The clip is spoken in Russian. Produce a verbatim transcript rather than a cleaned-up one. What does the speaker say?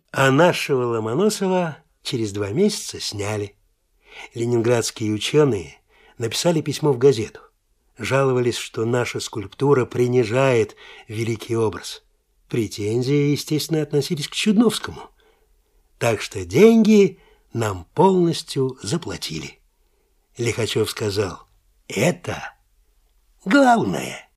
А нашего Ломоносова через два месяца сняли. Ленинградские ученые написали письмо в газету. Жаловались, что наша скульптура принижает великий образ. Претензии, естественно, относились к Чудновскому. Так что деньги нам полностью заплатили. Лихачев сказал: «Это главное».